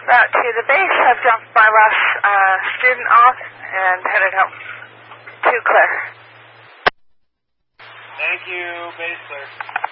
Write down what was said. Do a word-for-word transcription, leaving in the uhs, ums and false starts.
Route to the base. I've dropped my last uh, student off and headed home. Two clear. Thank you, base clear.